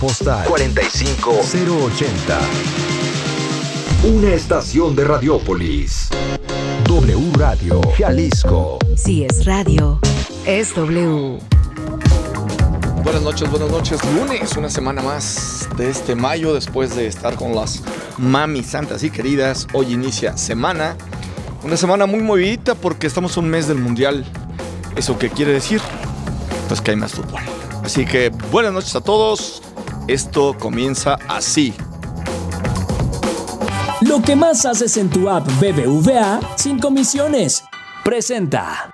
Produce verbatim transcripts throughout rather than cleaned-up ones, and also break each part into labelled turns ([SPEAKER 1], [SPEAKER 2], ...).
[SPEAKER 1] Postal cuarenta y cinco cero ochenta. Una estación de Radiópolis. W Radio Jalisco.
[SPEAKER 2] Si es radio, es W.
[SPEAKER 3] Buenas noches, buenas noches. Lunes, una semana más de este mayo, después de estar con las mami santas y queridas. Hoy inicia semana. Una semana muy movidita porque estamos un mes del mundial. ¿Eso qué quiere decir? Pues que hay más fútbol. Así que buenas noches a todos. Esto comienza así.
[SPEAKER 4] Lo que más haces en tu app B B V A sin comisiones. Presenta.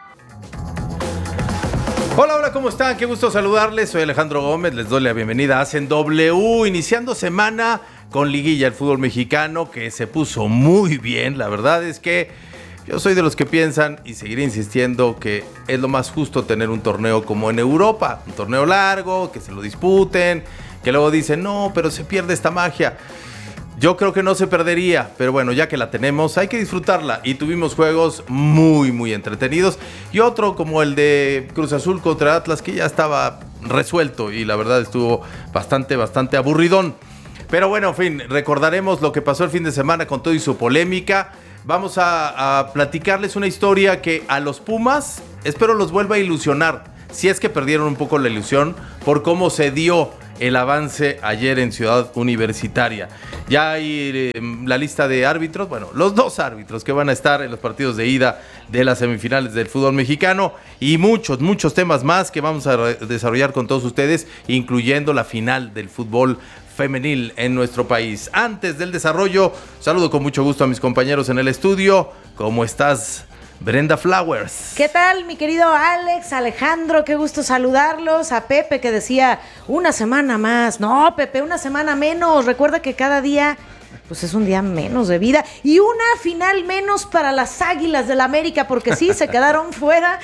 [SPEAKER 5] Hola, hola, ¿cómo están? Qué gusto saludarles. Soy Alejandro Gómez, les doy la bienvenida a Hacen W, iniciando semana con liguilla el fútbol mexicano, que se puso muy bien. La verdad es que yo soy de los que piensan, y seguiré insistiendo, que es lo más justo tener un torneo como en Europa, un torneo largo, que se lo disputen, que luego dicen, no, pero se pierde esta magia. Yo creo que no se perdería, pero bueno, ya que la tenemos, hay que disfrutarla. Y tuvimos juegos muy, muy entretenidos. Y otro como el de Cruz Azul contra Atlas, que ya estaba resuelto y la verdad estuvo bastante, bastante aburridón. Pero bueno, en fin, recordaremos lo que pasó el fin de semana con todo y su polémica. Vamos a, a platicarles una historia que a los Pumas espero los vuelva a ilusionar. Si es que perdieron un poco la ilusión por cómo se dio el avance ayer en Ciudad Universitaria. Ya hay eh, la lista de árbitros, bueno, los dos árbitros que van a estar en los partidos de ida de las semifinales del fútbol mexicano y muchos, muchos temas más que vamos a re- desarrollar con todos ustedes, incluyendo la final del fútbol femenil en nuestro país. Antes del desarrollo, saludo con mucho gusto a mis compañeros en el estudio. ¿Cómo estás, Brenda Flowers?
[SPEAKER 2] ¿Qué tal, mi querido Alex, Alejandro? Qué gusto saludarlos. A Pepe, que decía una semana más. No, Pepe, una semana menos. Recuerda que cada día pues es un día menos de vida y una final menos para las Águilas del América, porque sí, se quedaron fuera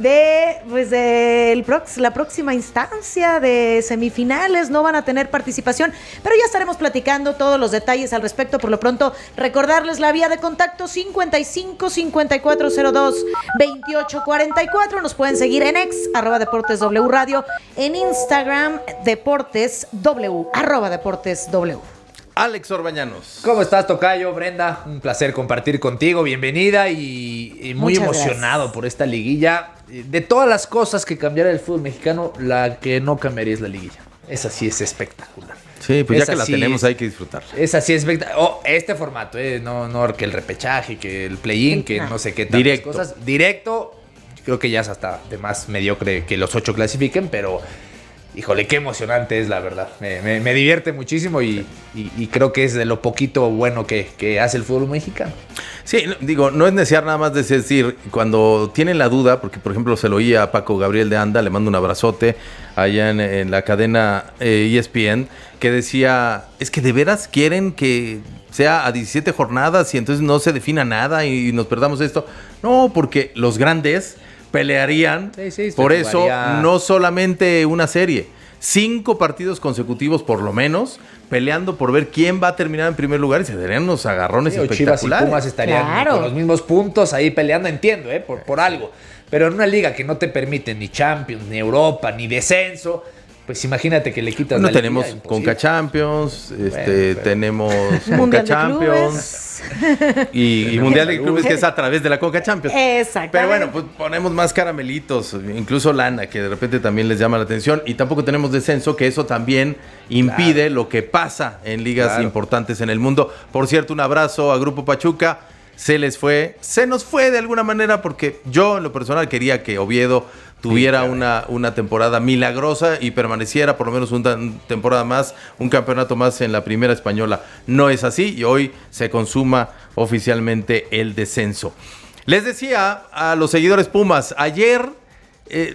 [SPEAKER 2] de pues de el prox, la próxima instancia de semifinales. No van a tener participación, pero ya estaremos platicando todos los detalles al respecto. Por lo pronto, recordarles la vía de contacto cincuenta y cinco, cincuenta y cuatro cero dos, veintiocho cuarenta y cuatro. Nos pueden seguir en ex, arroba Deportes W Radio, en Instagram, Deportes W, arroba Deportes W.
[SPEAKER 5] Alex Orbañanos.
[SPEAKER 6] ¿Cómo estás, tocayo? Brenda, un placer compartir contigo, bienvenida y, y muy
[SPEAKER 2] Muchas
[SPEAKER 6] emocionado
[SPEAKER 2] gracias.
[SPEAKER 6] por esta liguilla. De todas las cosas que cambiará el fútbol mexicano, la que no cambiaría es la liguilla. Esa sí es espectacular.
[SPEAKER 5] Sí, pues ya
[SPEAKER 6] Esa
[SPEAKER 5] que la
[SPEAKER 6] sí
[SPEAKER 5] tenemos
[SPEAKER 6] es-
[SPEAKER 5] hay que disfrutarla.
[SPEAKER 6] Esa sí es espectacular. Oh, este formato, eh, no, no que el repechaje, que el play-in, que no sé qué tantas
[SPEAKER 5] Directo.
[SPEAKER 6] cosas. Directo, creo que ya es hasta de más mediocre que los ocho clasifiquen, pero híjole, qué emocionante es, la verdad. Me, me, me divierte muchísimo y, y, y creo que es de lo poquito bueno que, que hace el fútbol mexicano.
[SPEAKER 5] Sí, no, digo, no es necesario nada más de decir, cuando tienen la duda, porque por ejemplo se lo oía a Paco Gabriel de Anda, le mando un abrazote allá en, en la cadena eh, E S P N, que decía, es que de veras quieren que sea a diecisiete jornadas y entonces no se defina nada y nos perdamos esto. No, porque los grandes pelearían
[SPEAKER 6] Sí, sí,
[SPEAKER 5] por
[SPEAKER 6] se
[SPEAKER 5] eso,
[SPEAKER 6] jugaría-
[SPEAKER 5] no solamente una serie, cinco partidos consecutivos por lo menos, peleando por ver quién va a terminar en primer lugar y se darían unos agarrones
[SPEAKER 6] Sí, o Chivas y
[SPEAKER 5] espectaculares.
[SPEAKER 6] Pumas estarían
[SPEAKER 2] Claro.
[SPEAKER 6] con los mismos puntos ahí peleando, entiendo, ¿eh? por, por algo. Pero en una liga que no te permite ni Champions, ni Europa, ni descenso, pues imagínate que le quitas
[SPEAKER 5] No
[SPEAKER 6] la
[SPEAKER 5] tenemos
[SPEAKER 6] liguilla,
[SPEAKER 5] Conca
[SPEAKER 6] imposible.
[SPEAKER 5] Champions, este,
[SPEAKER 6] pero-
[SPEAKER 5] tenemos Conca
[SPEAKER 2] Mundial de
[SPEAKER 5] Champions y, y
[SPEAKER 6] Tenemos
[SPEAKER 5] Mundial de
[SPEAKER 6] salud.
[SPEAKER 5] Clubes, que es a través de la Conca Champions.
[SPEAKER 2] Exactamente.
[SPEAKER 5] Pero bueno, pues ponemos más caramelitos, incluso lana, que de repente también les llama la atención. Y tampoco tenemos descenso, que eso también impide
[SPEAKER 6] Claro.
[SPEAKER 5] lo que pasa en ligas
[SPEAKER 6] Claro.
[SPEAKER 5] importantes en el mundo. Por cierto, un abrazo a Grupo Pachuca. Se les fue, se nos fue de alguna manera, porque yo en lo personal quería que Oviedo tuviera
[SPEAKER 6] claro.
[SPEAKER 5] una, una temporada milagrosa y permaneciera por lo menos una temporada más, un campeonato más en la primera española. No es así y hoy se consuma oficialmente el descenso. Les decía a los seguidores Pumas, ayer eh,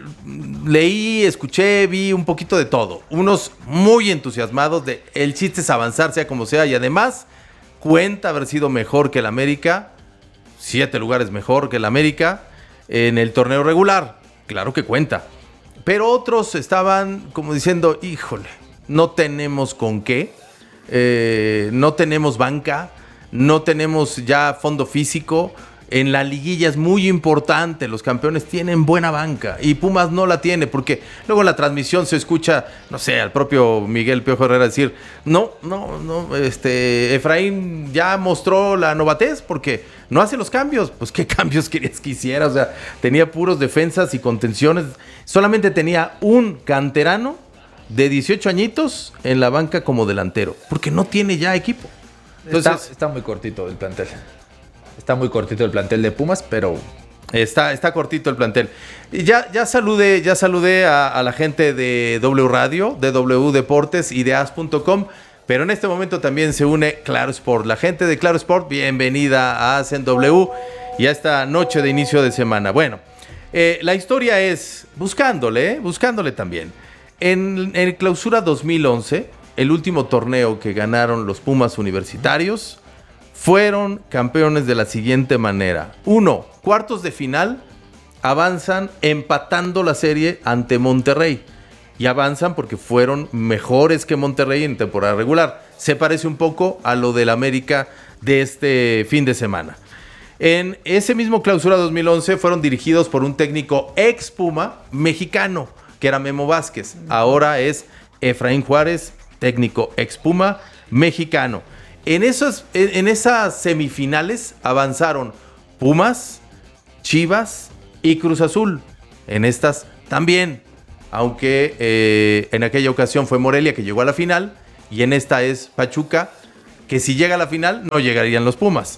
[SPEAKER 5] leí, escuché, vi un poquito de todo. Unos muy entusiasmados de el chiste es avanzar, sea como sea, y además cuenta haber sido mejor que el América, siete lugares mejor que el América en el torneo regular. Claro que cuenta. Pero otros estaban como diciendo, híjole, no tenemos con qué, eh, no tenemos banca, no tenemos ya fondo físico, En la liguilla es muy importante, los campeones tienen buena banca y Pumas no la tiene, porque luego en la transmisión se escucha, no sé, al propio Miguel Piojo Herrera decir, no, no, no, este, Efraín ya mostró la novatez porque no hace los cambios. Pues qué cambios querías que hiciera, o sea, tenía puros defensas y contenciones, solamente tenía un canterano de dieciocho añitos en la banca como delantero, porque no tiene ya equipo. Entonces,
[SPEAKER 6] está, está muy cortito el plantel. Está muy cortito el plantel de Pumas, pero...
[SPEAKER 5] Está, está cortito el plantel. Y ya, ya saludé, ya saludé a, a la gente de W Radio, de W Deportes y de A S punto com, pero en este momento también se une Claro Sport. La gente de Claro Sport, bienvenida a A S en W y a esta noche de inicio de semana. Bueno, eh, la historia es buscándole, eh, buscándole también. En, en el Clausura dos mil once, el último torneo que ganaron los Pumas universitarios, fueron campeones de la siguiente manera. Uno, cuartos de final, avanzan empatando la serie ante Monterrey. Y avanzan porque fueron mejores que Monterrey en temporada regular. Se parece un poco a lo del América de este fin de semana. En ese mismo Clausura dos mil once fueron dirigidos por un técnico ex Puma mexicano, que era Memo Vázquez. Ahora es Efraín Juárez, técnico ex Puma mexicano. En, esos, en, en esas semifinales avanzaron Pumas, Chivas y Cruz Azul. En estas también, aunque eh, en aquella ocasión fue Morelia que llegó a la final, y en esta es Pachuca, que si llega a la final no llegarían los Pumas.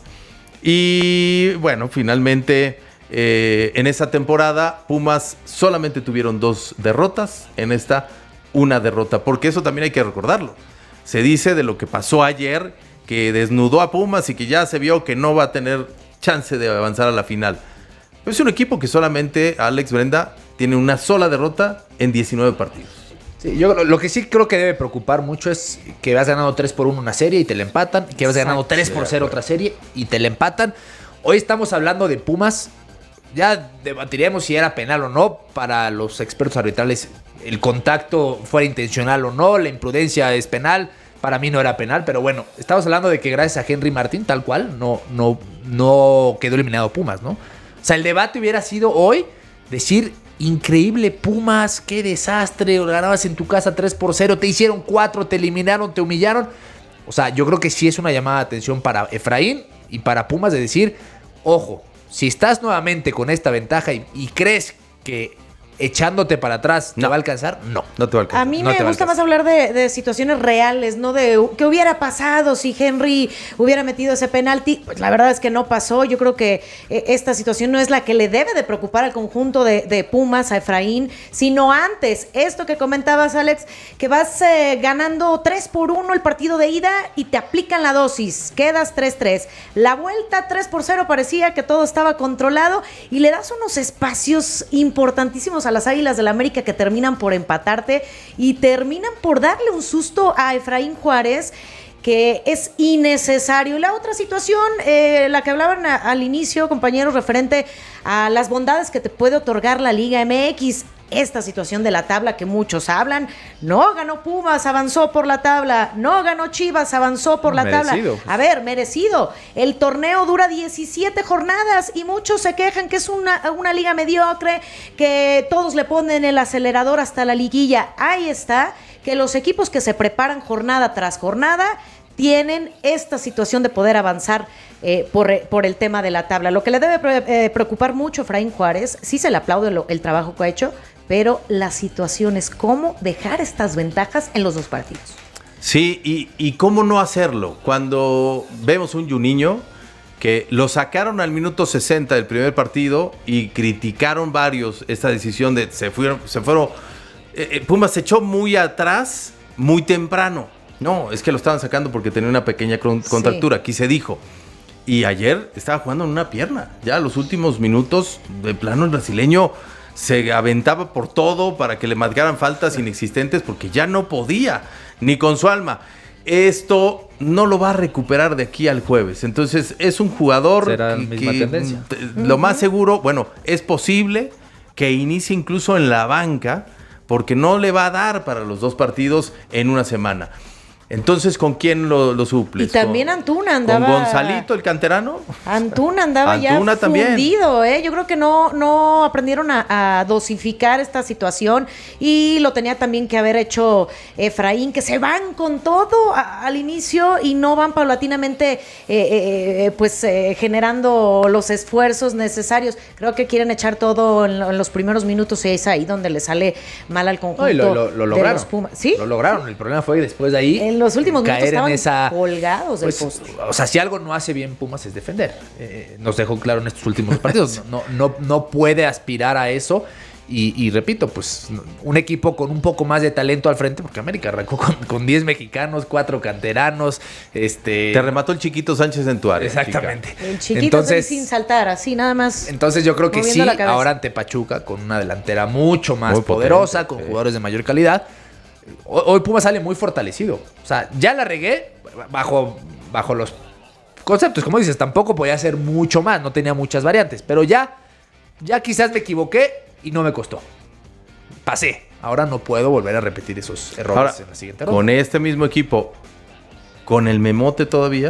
[SPEAKER 5] Y bueno, finalmente eh, en esa temporada Pumas solamente tuvieron dos derrotas, en esta una derrota, porque eso también hay que recordarlo. Se dice de lo que pasó ayer, que desnudó a Pumas y que ya se vio que no va a tener chance de avanzar a la final. Pero es un equipo que solamente, Alex Brenda, tiene una sola derrota en diecinueve partidos.
[SPEAKER 6] Sí, yo lo que sí creo que debe preocupar mucho es que vas ganando tres por uno una serie y te la empatan, que vas ganando tres por cero otra serie y te la empatan. Hoy estamos hablando de Pumas, ya debatiríamos si era penal o no. Para los expertos arbitrales, el contacto fuera intencional o no, la imprudencia es penal. Para mí no era penal, pero bueno, estamos hablando de que gracias a Henry Martín, tal cual, no, no, no quedó eliminado Pumas, ¿no? O sea, el debate hubiera sido hoy decir, increíble Pumas, qué desastre, ganabas en tu casa tres por cero, te hicieron cuatro, te eliminaron, te humillaron. O sea, yo creo que sí es una llamada de atención para Efraín y para Pumas de decir, ojo, si estás nuevamente con esta ventaja y, y crees que echándote para atrás
[SPEAKER 5] no.
[SPEAKER 6] te va a alcanzar, no.
[SPEAKER 5] No te va a alcanzar.
[SPEAKER 2] A mí
[SPEAKER 6] no
[SPEAKER 2] me gusta más hablar de, de situaciones reales, no de qué hubiera pasado si Henry hubiera metido ese penalti. Pues la verdad es que no pasó. Yo creo que eh, esta situación no es la que le debe de preocupar al conjunto de, de Pumas, a Efraín, sino antes, esto que comentabas, Alex, que vas eh, ganando tres por uno el partido de ida y te aplican la dosis, quedas tres tres. La vuelta tres por cero parecía que todo estaba controlado y le das unos espacios importantísimos a las Águilas del América que terminan por empatarte y terminan por darle un susto a Efraín Juárez, que es innecesario. Y la otra situación, eh, la que hablaban a, al inicio, compañeros, referente a las bondades que te puede otorgar la Liga M X. Esta situación de la tabla que muchos hablan, no ganó Pumas, avanzó por la tabla, no ganó Chivas, avanzó por la merecido, tabla. Pues. A ver, merecido. El torneo dura diecisiete jornadas y muchos se quejan que es una, una liga mediocre, que todos le ponen el acelerador hasta la liguilla. Ahí está, que los equipos que se preparan jornada tras jornada tienen esta situación de poder avanzar eh, por, por el tema de la tabla. Lo que le debe pre- eh, preocupar mucho a Efraín Juárez, sí se le aplaude lo, el trabajo que ha hecho, pero la situación es cómo dejar estas ventajas en los dos partidos.
[SPEAKER 5] Sí, y, y cómo no hacerlo. Cuando vemos un Juninho que lo sacaron al minuto sesenta del primer partido y criticaron varios esta decisión de se fueron, se fueron, eh, Pumas se echó muy atrás, muy temprano. No, es que lo estaban sacando porque tenía una pequeña contractura, sí. Aquí se dijo. Y ayer estaba jugando en una pierna. Ya los últimos minutos, de plano el brasileño se aventaba por todo para que le marcaran faltas inexistentes porque ya no podía, ni con su alma. Esto no lo va a recuperar de aquí al jueves. Entonces es un jugador
[SPEAKER 6] ¿Será la
[SPEAKER 5] que,
[SPEAKER 6] misma
[SPEAKER 5] que
[SPEAKER 6] tendencia?
[SPEAKER 5] Lo uh-huh. más seguro, bueno, es posible que inicie incluso en la banca porque no le va a dar para los dos partidos en una semana. Entonces, ¿con quién lo, lo suples?
[SPEAKER 2] Y también
[SPEAKER 5] ¿Con,
[SPEAKER 2] Antuna andaba...
[SPEAKER 5] ¿Con Gonzalito, el canterano?
[SPEAKER 2] Antuna andaba
[SPEAKER 5] Antuna
[SPEAKER 2] ya
[SPEAKER 5] también.
[SPEAKER 2] fundido, ¿eh? Yo creo que no, no aprendieron a, a dosificar esta situación y lo tenía también que haber hecho Efraín, que se van con todo a, al inicio y no van paulatinamente eh, eh, pues eh, generando los esfuerzos necesarios. Creo que quieren echar todo en, en los primeros minutos y es ahí donde le sale mal al conjunto
[SPEAKER 6] No, y lo, lo, lo
[SPEAKER 2] de
[SPEAKER 6] lograron.
[SPEAKER 2] los Pumas. ¿Sí?
[SPEAKER 6] Lo lograron. El problema fue que después de ahí...
[SPEAKER 2] En los últimos minutos
[SPEAKER 6] caer
[SPEAKER 2] estaban
[SPEAKER 6] en esa,
[SPEAKER 2] colgados del
[SPEAKER 6] pues,
[SPEAKER 2] poste.
[SPEAKER 6] O sea, si algo no hace bien Pumas es defender. Eh, nos dejó claro en estos últimos partidos. No, no, no puede aspirar a eso. Y, y repito, pues un equipo con un poco más de talento al frente, porque América arrancó con, con diez mexicanos, cuatro canteranos. Este,
[SPEAKER 5] Te remató el chiquito Sánchez en tu área.
[SPEAKER 6] Exactamente.
[SPEAKER 5] chica.
[SPEAKER 2] El chiquito
[SPEAKER 6] entonces,
[SPEAKER 2] sin saltar, así nada más.
[SPEAKER 6] Entonces yo creo que sí,
[SPEAKER 2] moviendo la cabeza.
[SPEAKER 6] ahora ante Pachuca, con una delantera mucho más
[SPEAKER 5] Muy potente,
[SPEAKER 6] poderosa, con
[SPEAKER 5] sí.
[SPEAKER 6] jugadores de mayor calidad. Hoy, hoy Pumas sale muy fortalecido. O sea, ya la regué bajo, bajo los conceptos. Como dices, tampoco podía hacer mucho más, no tenía muchas variantes. Pero ya, ya quizás me equivoqué y no me costó. Pasé. Ahora no puedo volver a repetir esos errores
[SPEAKER 5] Ahora,
[SPEAKER 6] en la siguiente ronda.
[SPEAKER 5] con este mismo equipo, con el Memote todavía,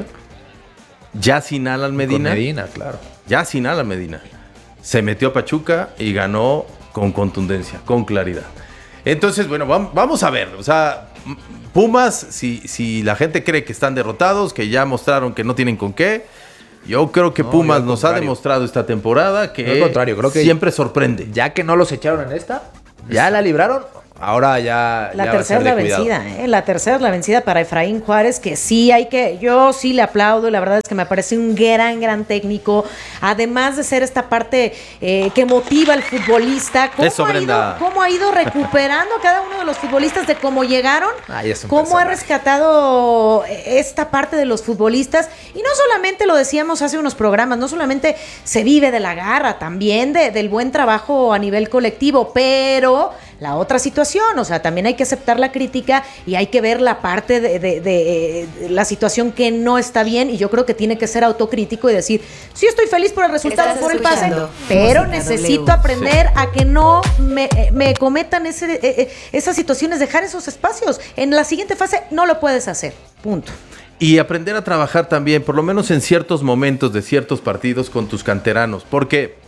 [SPEAKER 5] ya sin Alan Medina,
[SPEAKER 6] Con Medina, claro.
[SPEAKER 5] ya sin Alan Medina, se metió a Pachuca y ganó con contundencia, con claridad. Entonces, bueno, vam- vamos a ver, o sea, Pumas, si, si la gente cree que están derrotados, que ya mostraron que no tienen con qué, yo creo que
[SPEAKER 6] No,
[SPEAKER 5] Pumas
[SPEAKER 6] yo al
[SPEAKER 5] nos ha
[SPEAKER 6] contrario.
[SPEAKER 5] demostrado esta temporada que
[SPEAKER 6] Yo al contrario, creo que-
[SPEAKER 5] siempre sorprende.
[SPEAKER 6] Ya que no los echaron en esta, ya la libraron. Ahora ya.
[SPEAKER 2] La
[SPEAKER 6] ya va a
[SPEAKER 2] tercera
[SPEAKER 6] ser
[SPEAKER 2] es
[SPEAKER 6] de
[SPEAKER 2] la
[SPEAKER 6] cuidado.
[SPEAKER 2] vencida, ¿eh? La tercera es la vencida para Efraín Juárez, que sí hay que, yo sí le aplaudo, y la verdad es que me parece un gran, gran técnico, además de ser esta parte eh, que motiva al futbolista. ¿Cómo,
[SPEAKER 5] Eso,
[SPEAKER 2] ha ido,
[SPEAKER 5] Brenda.
[SPEAKER 2] ¿Cómo ha ido recuperando a cada uno de los futbolistas de cómo llegaron?
[SPEAKER 6] Ay, es un
[SPEAKER 2] ¿Cómo ha
[SPEAKER 6] personaje.
[SPEAKER 2] rescatado esta parte de los futbolistas? Y no solamente lo decíamos hace unos programas, no solamente se vive de la garra, también de, del buen trabajo a nivel colectivo, pero la otra situación, o sea, también hay que aceptar la crítica y hay que ver la parte de, de- de, de la situación que no está bien, y yo creo que tiene que ser autocrítico y decir, sí estoy feliz por el resultado,
[SPEAKER 7] Estás
[SPEAKER 2] por el pase,
[SPEAKER 7] escuchando
[SPEAKER 2] pero
[SPEAKER 7] Música
[SPEAKER 2] necesito
[SPEAKER 7] W.
[SPEAKER 2] aprender a que no me, me cometan ese, eh, eh, esas situaciones, dejar esos espacios. En la siguiente fase no lo puedes hacer, punto.
[SPEAKER 5] Y aprender a trabajar también, por lo menos en ciertos momentos de ciertos partidos con tus canteranos, porque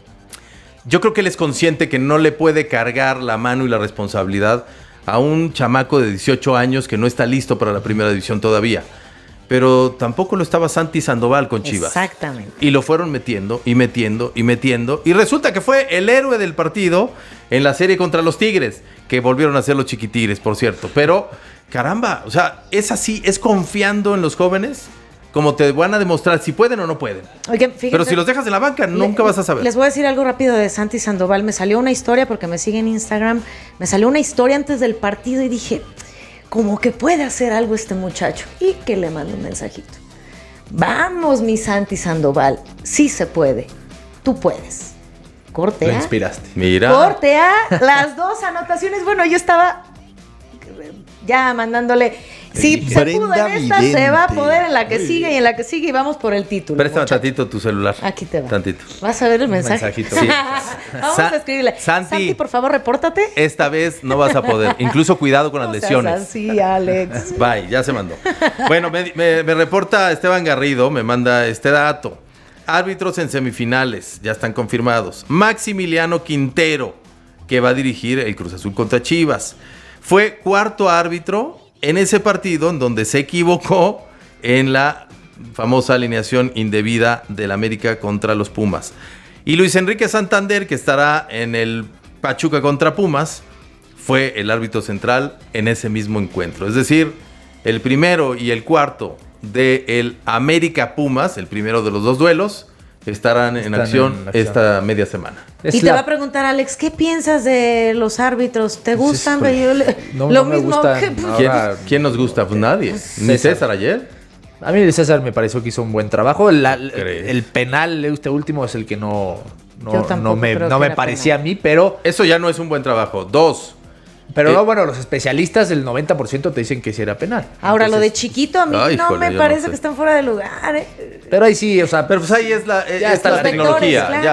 [SPEAKER 5] yo creo que él es consciente que no le puede cargar la mano y la responsabilidad a un chamaco de dieciocho años que no está listo para la primera división todavía. Pero tampoco lo estaba Santi Sandoval con Chivas.
[SPEAKER 2] Exactamente.
[SPEAKER 5] Y lo fueron metiendo y metiendo y metiendo. Y resulta que fue el héroe del partido en la serie contra los Tigres, que volvieron a ser los Chiquitigres, por cierto. Pero, caramba, o sea, es así, es confiando en los jóvenes, como te van a demostrar si pueden o no pueden.
[SPEAKER 2] Oigan, fíjense,
[SPEAKER 5] Pero si los dejas en la banca, nunca
[SPEAKER 2] Le-
[SPEAKER 5] vas a saber.
[SPEAKER 2] Les voy a decir algo rápido de Santi Sandoval. Me salió una historia, porque me sigue en Instagram, me salió una historia antes del partido y dije, como que puede hacer algo este muchacho. Y que le mando un mensajito. Vamos, mi Santi Sandoval, sí se puede. Tú puedes. Corte
[SPEAKER 6] Lo
[SPEAKER 2] A.
[SPEAKER 6] inspiraste.
[SPEAKER 5] Mira.
[SPEAKER 2] Corte A, las dos anotaciones. Bueno, yo estaba ya mandándole. Si se pudo
[SPEAKER 8] Brenda
[SPEAKER 2] en esta, se va a
[SPEAKER 8] Vidente.
[SPEAKER 2] poder en la que sigue y en la que sigue y vamos por el título.
[SPEAKER 5] Préstame
[SPEAKER 2] muchacho.
[SPEAKER 5] tantito tu celular.
[SPEAKER 2] Aquí te va.
[SPEAKER 5] Tantito.
[SPEAKER 2] Vas a ver el mensaje.
[SPEAKER 6] mensajito.
[SPEAKER 5] Sí.
[SPEAKER 2] Vamos
[SPEAKER 5] Sa-
[SPEAKER 2] a escribirle.
[SPEAKER 5] Santi.
[SPEAKER 2] Santi, por favor, repórtate.
[SPEAKER 5] Esta vez no vas a poder. Incluso cuidado con las
[SPEAKER 2] No seas
[SPEAKER 5] lesiones.
[SPEAKER 2] así, Alex.
[SPEAKER 5] Bye, ya se mandó. Bueno, me, me- me reporta Esteban Garrido, me manda este dato. Árbitros en semifinales, ya están confirmados. Maximiliano Quintero, que va a dirigir el Cruz Azul contra Chivas. Fue cuarto árbitro en ese partido en donde se equivocó en la famosa alineación indebida del América contra los Pumas. Y Luis Enrique Santander, que estará en el Pachuca contra Pumas, fue el árbitro central en ese mismo encuentro. Es decir, el primero y el cuarto de el América Pumas, el primero de los dos duelos, estarán en
[SPEAKER 6] Están
[SPEAKER 5] acción,
[SPEAKER 6] en acción.
[SPEAKER 5] esta media semana.
[SPEAKER 6] Es
[SPEAKER 2] Y te
[SPEAKER 6] la-
[SPEAKER 2] va a preguntar, Alex, ¿qué piensas de los árbitros? ¿Te gustan?
[SPEAKER 6] híjole.
[SPEAKER 2] Yo le-
[SPEAKER 6] No,
[SPEAKER 2] lo
[SPEAKER 6] no me
[SPEAKER 2] mismo
[SPEAKER 6] gustan.
[SPEAKER 2] que-
[SPEAKER 6] No.
[SPEAKER 5] ¿Quién,
[SPEAKER 6] Ahora-
[SPEAKER 5] quién nos gusta? Pues nadie. Ni
[SPEAKER 6] César.
[SPEAKER 5] César ayer.
[SPEAKER 6] A mí el César me pareció que hizo un buen trabajo. La-
[SPEAKER 5] ¿Crees?
[SPEAKER 6] el penal, este último, es el que no,
[SPEAKER 2] Yo
[SPEAKER 6] no,
[SPEAKER 2] tampoco
[SPEAKER 6] no me,
[SPEAKER 2] creo
[SPEAKER 6] no
[SPEAKER 2] que
[SPEAKER 6] me
[SPEAKER 2] era
[SPEAKER 6] parecía
[SPEAKER 2] penal.
[SPEAKER 6] a mí, pero,
[SPEAKER 5] Eso ya no es un buen trabajo. Dos.
[SPEAKER 6] pero
[SPEAKER 5] Eh,
[SPEAKER 6] no, bueno, los especialistas, el noventa por ciento te dicen que sí era penal.
[SPEAKER 2] Ahora, lo de
[SPEAKER 6] Entonces,
[SPEAKER 2] chiquito a mí
[SPEAKER 5] Ay,
[SPEAKER 2] no
[SPEAKER 5] híjole,
[SPEAKER 2] me
[SPEAKER 5] yo no
[SPEAKER 2] parece
[SPEAKER 5] sé.
[SPEAKER 2] que están fuera de lugar. ¿eh?
[SPEAKER 6] Pero ahí sí, o sea,
[SPEAKER 5] Pero pues ahí es la, eh,
[SPEAKER 6] Ya
[SPEAKER 5] es
[SPEAKER 6] está
[SPEAKER 5] la
[SPEAKER 6] la
[SPEAKER 5] tecnología.
[SPEAKER 2] vectores, claro.
[SPEAKER 5] Ya,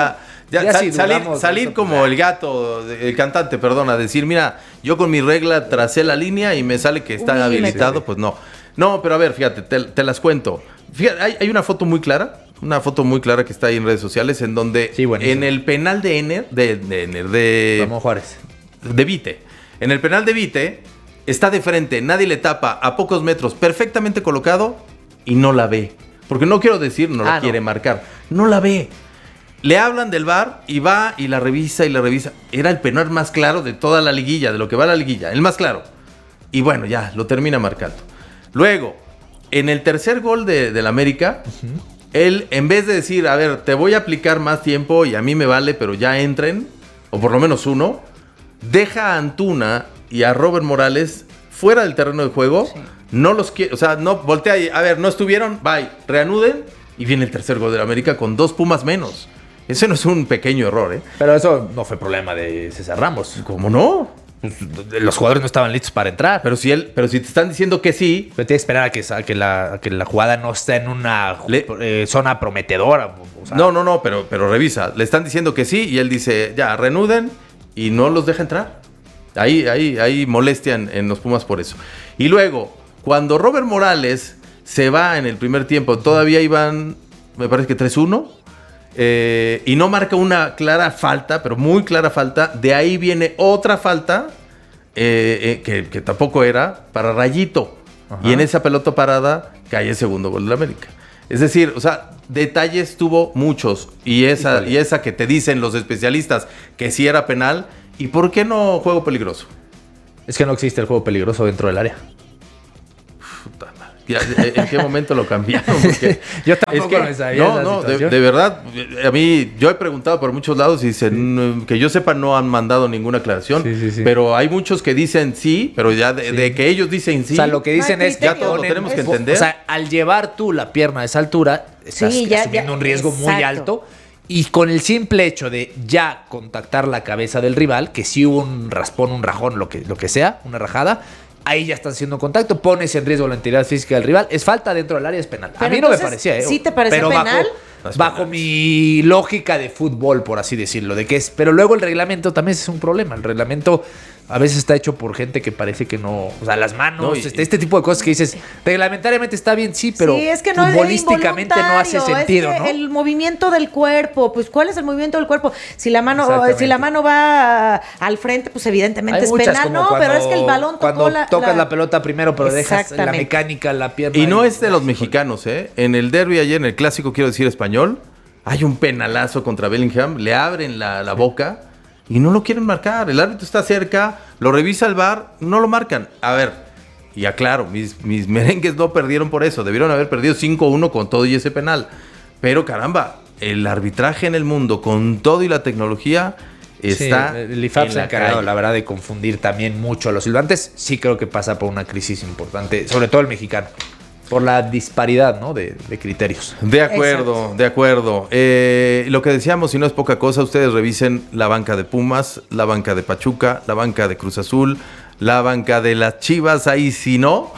[SPEAKER 5] Ya,
[SPEAKER 6] Ya
[SPEAKER 5] sal-
[SPEAKER 6] si
[SPEAKER 5] salir
[SPEAKER 6] dudamos de
[SPEAKER 5] salir
[SPEAKER 6] eso,
[SPEAKER 5] como
[SPEAKER 6] pues,
[SPEAKER 5] el gato, el cantante, perdón, a decir, mira, yo con mi regla tracé la línea y me sale que está
[SPEAKER 2] Un milímetro.
[SPEAKER 5] habilitado, pues no. No, pero a ver, fíjate, te, te las cuento. Fíjate, hay, hay una foto muy clara, una foto muy clara que está ahí en redes sociales, en donde
[SPEAKER 6] Sí, buenísimo.
[SPEAKER 5] en el penal de Ener, de, de, Ener, de,
[SPEAKER 6] Ramón Juárez.
[SPEAKER 5] de Vite, en el penal de Vite, está de frente, nadie le tapa, a pocos metros, perfectamente colocado y no la ve. Porque no quiero decir, no la
[SPEAKER 6] Ah, no.
[SPEAKER 5] quiere marcar, no la ve. Le hablan del V A R y va y la revisa y la revisa. Era el penal más claro de toda la liguilla, de lo que va la liguilla, el más claro. Y bueno, ya, lo termina marcando. Luego, en el tercer gol de, del América, él, en vez de decir, a ver, te voy a aplicar más tiempo y a mí me vale, pero ya entren, o por lo menos uno, deja a Antuna y a Robert Morales fuera del terreno de juego.
[SPEAKER 2] Sí.
[SPEAKER 5] No los quiere, o sea, no, voltea y, a ver, no estuvieron, bye, reanuden y viene el tercer gol del América con dos Pumas menos. Ese no es un pequeño error, ¿eh?
[SPEAKER 6] Pero eso no fue problema de César Ramos.
[SPEAKER 5] ¿Cómo no?
[SPEAKER 6] Los jugadores no estaban listos para entrar.
[SPEAKER 5] Pero si él, pero si te están diciendo que sí,
[SPEAKER 6] Pero tiene que esperar a que, a que, la, a que la jugada no esté en una
[SPEAKER 5] Le-
[SPEAKER 6] eh, zona prometedora. O sea,
[SPEAKER 5] no, no, no, pero, pero revisa. Le están diciendo que sí y él dice, ya, reanuden y no los deja entrar. Ahí, ahí, ahí molestia en, en los Pumas por eso. Y luego, cuando Robert Morales se va en el primer tiempo, todavía iban, me parece que tres uno, eh, y no marca una clara falta, pero muy clara falta. De ahí viene otra falta, eh, eh, que, que tampoco era, para Rayito.
[SPEAKER 6] Ajá.
[SPEAKER 5] Y en esa pelota parada cae el segundo gol de la América. Es decir, o sea, detalles tuvo muchos. Y esa,
[SPEAKER 6] Híjole.
[SPEAKER 5] y esa que te dicen los especialistas que sí era penal. ¿Y por qué no juego peligroso?
[SPEAKER 6] Es que no existe el juego peligroso dentro del área.
[SPEAKER 5] Puta madre. Ya, ¿en qué momento lo cambiaron? Porque
[SPEAKER 6] Yo tampoco
[SPEAKER 5] es que-
[SPEAKER 6] me sabía
[SPEAKER 5] No,
[SPEAKER 6] esa
[SPEAKER 5] no, de,
[SPEAKER 6] situación.
[SPEAKER 5] de verdad, a mí, yo he preguntado por muchos lados y dicen, que yo sepa no han mandado ninguna aclaración,
[SPEAKER 6] Sí, sí, sí.
[SPEAKER 5] pero hay muchos que dicen sí, pero ya de,
[SPEAKER 6] Sí.
[SPEAKER 5] de que ellos dicen sí.
[SPEAKER 6] O sea, lo que dicen
[SPEAKER 2] No hay
[SPEAKER 6] es que
[SPEAKER 2] criterio.
[SPEAKER 5] Ya todos lo tenemos que
[SPEAKER 6] es-
[SPEAKER 5] entender.
[SPEAKER 6] O sea, al llevar tú la pierna a esa altura, estás
[SPEAKER 2] Sí, ya-
[SPEAKER 6] asumiendo
[SPEAKER 2] ya,
[SPEAKER 6] un riesgo muy
[SPEAKER 2] exacto.
[SPEAKER 6] alto. Y con el simple hecho de ya contactar la cabeza del rival, que si hubo un raspón, un rajón, lo que, lo que sea, una rajada, ahí ya estás haciendo contacto, pones en riesgo la integridad física del rival. Es falta dentro del área, es penal. a
[SPEAKER 2] Pero
[SPEAKER 6] mí no me
[SPEAKER 2] entonces,
[SPEAKER 6] parecía, ¿eh?
[SPEAKER 2] ¿sí te parecía
[SPEAKER 6] pero
[SPEAKER 2] penal?
[SPEAKER 6] Bajo,
[SPEAKER 5] No es
[SPEAKER 6] bajo
[SPEAKER 5] penal.
[SPEAKER 6] mi lógica de fútbol, por así decirlo, de que es. Pero luego el reglamento también es un problema. El reglamento a veces está hecho por gente que parece que no. O sea, las manos,
[SPEAKER 5] No, y-
[SPEAKER 6] este, este tipo de cosas que dices, reglamentariamente está bien, sí, pero
[SPEAKER 2] sí, es que no, es
[SPEAKER 6] futbolísticamente no hace
[SPEAKER 2] involuntario,
[SPEAKER 6] sentido,
[SPEAKER 2] es que
[SPEAKER 6] ¿no?
[SPEAKER 2] el movimiento del cuerpo, pues ¿cuál es el movimiento del cuerpo? Si la mano,
[SPEAKER 6] Exactamente.
[SPEAKER 2] si la mano va al frente, pues evidentemente
[SPEAKER 6] Hay
[SPEAKER 2] es
[SPEAKER 6] muchas,
[SPEAKER 2] penal,
[SPEAKER 6] como
[SPEAKER 2] no,
[SPEAKER 6] cuando-
[SPEAKER 2] pero es que el balón tocó
[SPEAKER 6] cuando
[SPEAKER 2] la,
[SPEAKER 6] tocas
[SPEAKER 2] la-
[SPEAKER 6] la pelota primero, pero dejas la
[SPEAKER 2] Exactamente.
[SPEAKER 6] mecánica, la pierna.
[SPEAKER 5] Y no
[SPEAKER 6] ahí.
[SPEAKER 5] es de los mexicanos, ¿eh? En el derby ayer, en el clásico, quiero decir español, hay un penalazo contra Bellingham, le abren la, la boca y no lo quieren marcar. El árbitro está cerca, lo revisa el V A R, no lo marcan. A ver, y aclaro, mis, mis merengues no perdieron por eso, debieron haber perdido cinco uno con todo y ese penal. Pero caramba, el arbitraje en el mundo, con todo y la tecnología, está
[SPEAKER 6] Sí, el I F A B
[SPEAKER 5] en
[SPEAKER 6] se ha
[SPEAKER 5] la
[SPEAKER 6] encargado,
[SPEAKER 5] calle.
[SPEAKER 6] la verdad, de confundir también mucho a los silbantes. Sí creo que pasa por una crisis importante, sobre todo el mexicano, por la disparidad, ¿no? de, de criterios.
[SPEAKER 5] De acuerdo, de acuerdo. Eh, lo que decíamos, si no es poca cosa, ustedes revisen la banca de Pumas, la banca de Pachuca, la banca de Cruz Azul, la banca de las Chivas, ahí sí no,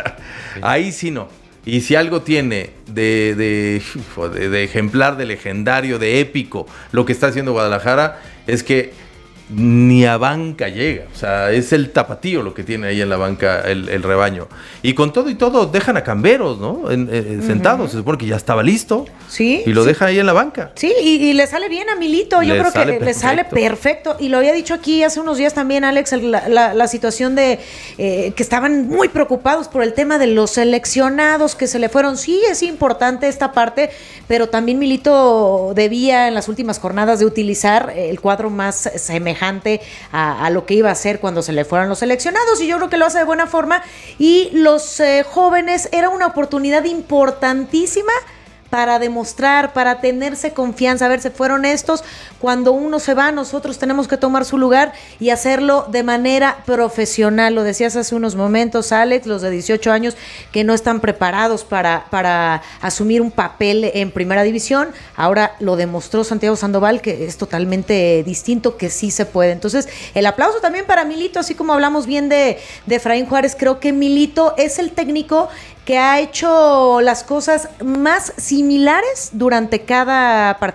[SPEAKER 5] ahí sí no. Y si algo tiene de, de, de, de ejemplar, de legendario, de épico, lo que está haciendo Guadalajara, es que ni a banca llega. O sea, es el tapatío lo que tiene ahí en la banca el, el rebaño. Y con todo y todo dejan a Camberos, ¿no? En, en, sentados. Se supone que ya estaba listo.
[SPEAKER 2] Sí,
[SPEAKER 5] Y lo
[SPEAKER 2] sí.
[SPEAKER 5] dejan ahí en la banca.
[SPEAKER 2] Sí, y, y le sale bien a Milito, yo
[SPEAKER 5] Le
[SPEAKER 2] creo
[SPEAKER 5] sale
[SPEAKER 2] que le sale
[SPEAKER 5] perfecto.
[SPEAKER 2] perfecto. Y lo había dicho aquí hace unos días también, Alex, el- la, la- la situación de eh, que estaban muy preocupados por el tema de los seleccionados que se le fueron. Sí, es importante esta parte, pero también Milito debía en las últimas jornadas de utilizar el cuadro más semejante a, a lo que iba a hacer cuando se le fueran los seleccionados. Y yo creo que lo hace de buena forma. Y los eh, jóvenes era una oportunidad importantísima para demostrar, para tenerse confianza. A ver, se fueron estos. Cuando uno se va, nosotros tenemos que tomar su lugar y hacerlo de manera profesional. Lo decías hace unos momentos, Alex, los de dieciocho años que no están preparados para, para asumir un papel en primera división. Ahora lo demostró Santiago Sandoval, que es totalmente distinto, que sí se puede. Entonces, el aplauso también para Milito, así como hablamos bien de, de Efraín Juárez. Creo que Milito es el técnico que ha hecho las cosas más similares durante cada partido.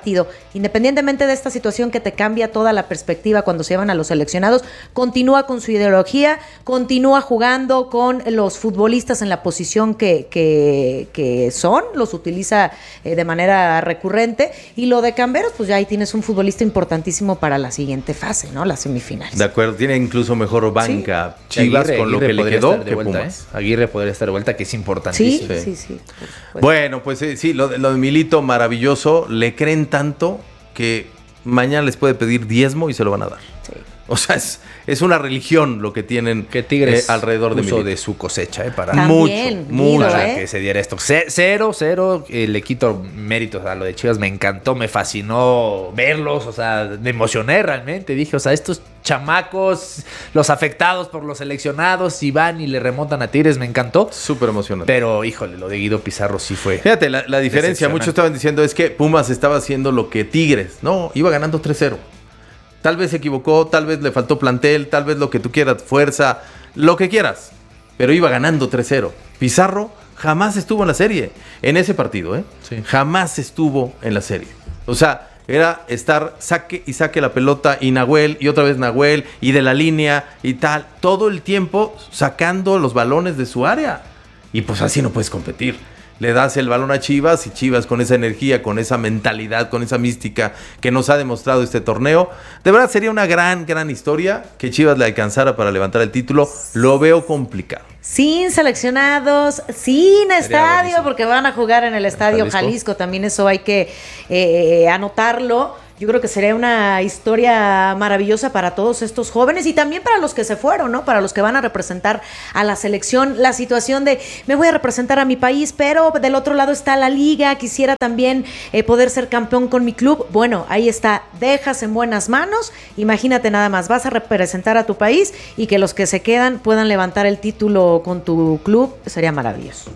[SPEAKER 2] independientemente de esta situación que te cambia toda la perspectiva cuando se llevan a los seleccionados, continúa con su ideología, continúa jugando con los futbolistas en la posición que, que, que son, los utiliza eh, de manera recurrente, y lo de Camberos, pues ya ahí tienes un futbolista importantísimo para la siguiente fase, ¿no? Las semifinales.
[SPEAKER 5] De acuerdo, tiene incluso mejor banca
[SPEAKER 2] Sí.
[SPEAKER 5] Chivas
[SPEAKER 6] Aguirre,
[SPEAKER 5] con lo
[SPEAKER 6] Aguirre
[SPEAKER 5] que le
[SPEAKER 6] podría
[SPEAKER 5] quedó
[SPEAKER 6] estar de
[SPEAKER 5] que
[SPEAKER 6] vuelta,
[SPEAKER 5] Pumas.
[SPEAKER 6] ¿eh? Aguirre podría estar de vuelta, que es
[SPEAKER 2] Sí,
[SPEAKER 6] importantísimo.
[SPEAKER 2] sí,
[SPEAKER 5] Sí.
[SPEAKER 2] sí. Pues,
[SPEAKER 5] Bueno, pues eh, sí, lo, de- lo de Milito, maravilloso. Le creen tanto que mañana les puede pedir diezmo y se lo van a dar.
[SPEAKER 2] sí.
[SPEAKER 5] O sea, es, es una religión lo que tienen
[SPEAKER 6] Que Tigres
[SPEAKER 5] eh, alrededor de
[SPEAKER 6] puso
[SPEAKER 5] Milito.
[SPEAKER 6] de su cosecha, ¿eh? Para,
[SPEAKER 2] También,
[SPEAKER 5] mucho, mucho.
[SPEAKER 2] Guido,
[SPEAKER 6] para
[SPEAKER 2] ¿eh?
[SPEAKER 6] que se diera esto. Ce- Cero, cero, eh, le quito méritos a lo de Chivas. Me encantó, me fascinó verlos, o sea, me emocioné realmente. Dije, o sea, estos chamacos, los afectados por los seleccionados, si van y le remontan a Tigres, me encantó.
[SPEAKER 5] Súper emocionante.
[SPEAKER 6] Pero, híjole, lo de Guido Pizarro sí fue.
[SPEAKER 5] Fíjate, la, la diferencia,
[SPEAKER 6] Decepcionante.
[SPEAKER 5] muchos estaban diciendo es que Pumas estaba haciendo lo que Tigres. No, iba ganando tres cero. Tal vez se equivocó, tal vez le faltó plantel, tal vez lo que tú quieras, fuerza, lo que quieras. Pero iba ganando tres cero. Pizarro jamás estuvo en la serie, en ese partido, ¿eh?
[SPEAKER 6] Sí.
[SPEAKER 5] Jamás estuvo en la serie. O sea, era estar saque y saque la pelota y Nahuel y otra vez Nahuel y de la línea y tal. Todo el tiempo sacando los balones de su área. Y pues así no puedes competir. Le das el balón a Chivas y Chivas con esa energía, con esa mentalidad, con esa mística que nos ha demostrado este torneo. De verdad sería una gran, gran historia que Chivas le alcanzara para levantar el título. Lo veo complicado.
[SPEAKER 2] Sin seleccionados, sin estadio,
[SPEAKER 6] buenísimo.
[SPEAKER 2] porque van a jugar en el Estadio
[SPEAKER 6] Jalisco.
[SPEAKER 2] Jalisco. También eso hay que eh, anotarlo. Yo creo que sería una historia maravillosa para todos estos jóvenes y también para los que se fueron, ¿no? Para los que van a representar a la selección. La situación de, me voy a representar a mi país, pero del otro lado está la liga, quisiera también eh, poder ser campeón con mi club. Bueno, ahí está, dejas en buenas manos. Imagínate nada más, vas a representar a tu país y que los que se quedan puedan levantar el título con tu club. Sería maravilloso.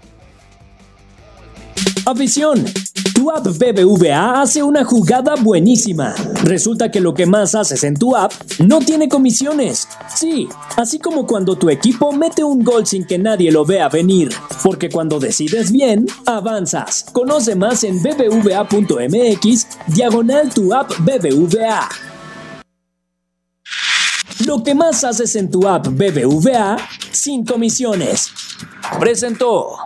[SPEAKER 4] Afición. Tu app B B V A hace una jugada buenísima. Resulta que lo que más haces en tu app no tiene comisiones. Sí, así como cuando tu equipo mete un gol sin que nadie lo vea venir. Porque cuando decides bien, avanzas. Conoce más en bbva.mx, diagonal tu app B B V A. Lo que más haces en tu app B B V A, sin comisiones. Presentó.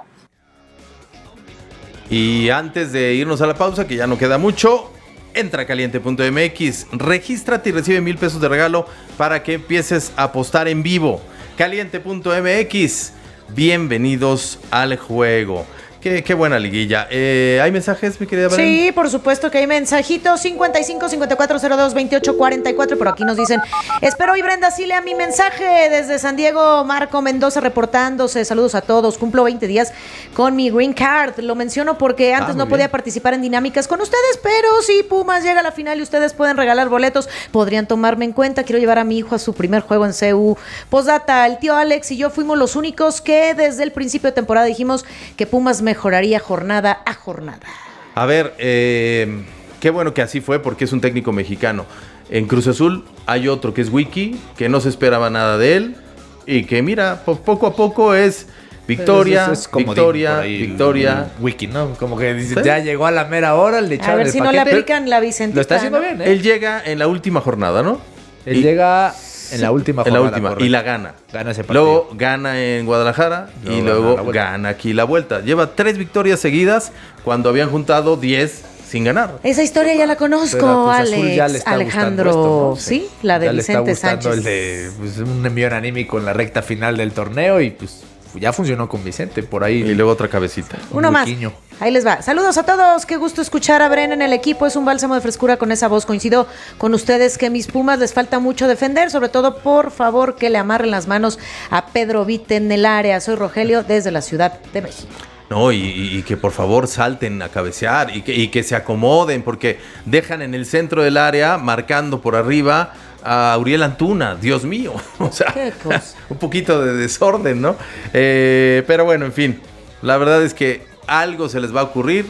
[SPEAKER 5] Y antes de irnos a la pausa, que ya no queda mucho, entra a caliente punto m x, regístrate y recibe mil pesos de regalo para que empieces a apostar en vivo. caliente punto m x, bienvenidos al juego. Qué, qué buena liguilla. Eh, ¿Hay mensajes, mi querida Belén?
[SPEAKER 2] Sí, por supuesto que hay mensajitos. cincuenta y cinco, cincuenta y cuatro, cero dos, veintiocho, cuarenta y cuatro. Por aquí nos dicen, espero hoy Brenda sí lea mi mensaje desde San Diego. Marco Mendoza reportándose. Saludos a todos. Cumplo veinte días con mi green card. Lo menciono porque antes
[SPEAKER 5] Ah,
[SPEAKER 2] no
[SPEAKER 5] muy
[SPEAKER 2] podía
[SPEAKER 5] bien.
[SPEAKER 2] participar en dinámicas con ustedes, pero si Pumas llega a la final y ustedes pueden regalar boletos, podrían tomarme en cuenta. Quiero llevar a mi hijo a su primer juego en C U. Postdata, el tío Alex y yo fuimos los únicos que desde el principio de temporada dijimos que Pumas mejoraría jornada a jornada.
[SPEAKER 5] A ver, eh, qué bueno que así fue porque es un técnico mexicano. En Cruz Azul hay otro que es Wiki, que no se esperaba nada de él y que mira, po- poco a poco es victoria,
[SPEAKER 6] Es- es comodín
[SPEAKER 5] victoria,
[SPEAKER 6] por ahí,
[SPEAKER 5] victoria.
[SPEAKER 6] el Wiki, ¿no? Como que dice,
[SPEAKER 5] Sí.
[SPEAKER 6] ya llegó a la mera hora, le
[SPEAKER 2] A
[SPEAKER 6] echaron
[SPEAKER 2] ver
[SPEAKER 6] el
[SPEAKER 2] si no le
[SPEAKER 6] paquete.
[SPEAKER 2] aplican la Vicentita.
[SPEAKER 6] Lo está haciendo
[SPEAKER 2] ¿no?
[SPEAKER 6] bien, ¿eh?
[SPEAKER 5] Él llega en la última jornada, ¿no?
[SPEAKER 6] Él
[SPEAKER 5] Y-
[SPEAKER 6] llega en la última
[SPEAKER 5] En la
[SPEAKER 6] jornada,
[SPEAKER 5] última,
[SPEAKER 6] correcto.
[SPEAKER 5] y la gana.
[SPEAKER 6] Gana ese partido.
[SPEAKER 5] Luego gana en Guadalajara
[SPEAKER 6] Luego
[SPEAKER 5] y
[SPEAKER 6] gana
[SPEAKER 5] luego
[SPEAKER 6] la vuelta.
[SPEAKER 5] gana aquí la vuelta. Lleva tres victorias seguidas cuando habían juntado diez sin ganar.
[SPEAKER 2] Esa historia ya la
[SPEAKER 6] Pero a
[SPEAKER 2] conozco,
[SPEAKER 6] Cruz Azul ya le
[SPEAKER 2] Alex,
[SPEAKER 6] está
[SPEAKER 2] Alejandro.
[SPEAKER 6] gustando esto, ¿no?
[SPEAKER 2] Sí, la de
[SPEAKER 6] Ya le está
[SPEAKER 2] Vicente
[SPEAKER 6] gustando
[SPEAKER 2] Sánchez.
[SPEAKER 6] el de pues, un envío anímico en la recta final del torneo y pues ya funcionó con Vicente por ahí.
[SPEAKER 5] Y luego otra cabecita.
[SPEAKER 2] Uno
[SPEAKER 6] un
[SPEAKER 2] más.
[SPEAKER 6] huequiño.
[SPEAKER 2] Ahí les va. Saludos a todos. Qué gusto escuchar a Bren en el equipo. Es un bálsamo de frescura con esa voz. Coincido con ustedes que mis Pumas les falta mucho defender. Sobre todo, por favor, que le amarren las manos a Pedro Vite en el área. Soy Rogelio desde la Ciudad de México.
[SPEAKER 5] No, y, y- y que por favor salten a cabecear y que, y que se acomoden porque dejan en el centro del área, marcando por arriba a Uriel Antuna. Dios mío. O sea,
[SPEAKER 2] Qué cosa.
[SPEAKER 5] un poquito de desorden, ¿no? Eh, pero bueno, en fin. La verdad es que algo se les va a ocurrir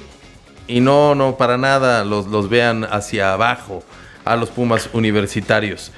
[SPEAKER 5] y no, no para nada los, los vean hacia abajo a los Pumas universitarios.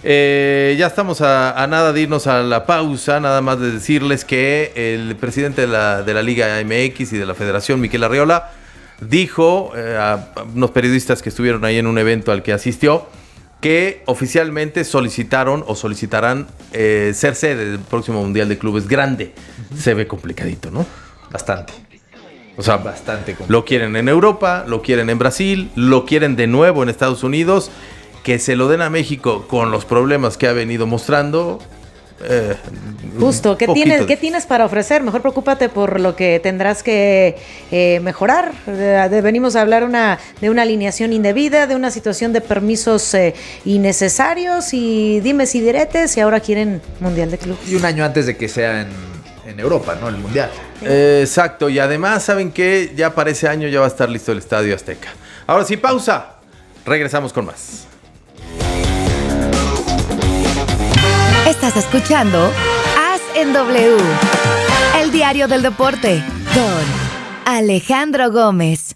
[SPEAKER 5] Eh, ya estamos a, a nada de irnos a la pausa, nada más de decirles que el presidente de la, de la Liga M X y de la Federación, Miquel Arriola, dijo eh, a unos periodistas que estuvieron ahí en un evento al que asistió que oficialmente solicitaron o solicitarán eh, ser sede del próximo Mundial de Clubes grande. Uh-huh. Se ve complicadito, ¿no?
[SPEAKER 6] Bastante.
[SPEAKER 5] O sea,
[SPEAKER 6] bastante complicado.
[SPEAKER 5] Lo quieren en Europa, lo quieren en Brasil, lo quieren de nuevo en Estados Unidos. Que se lo den a México con los problemas que ha venido mostrando. Eh,
[SPEAKER 2] Justo, ¿qué tienes, ¿qué tienes para ofrecer? Mejor preocúpate por lo que tendrás que eh, mejorar. De, de, venimos a hablar una, de una alineación indebida, de una situación de permisos eh, innecesarios y dimes y diretes, y ahora quieren Mundial de Clubes.
[SPEAKER 6] Y un año antes de que sea en, en Europa, ¿no? El Mundial.
[SPEAKER 5] Sí. Eh, exacto, y además, ¿saben qué? Ya para ese año ya va a estar listo el Estadio Azteca. Ahora sí, pausa. Regresamos con más.
[SPEAKER 7] Estás escuchando As en W, el diario del deporte, con Alejandro Gómez.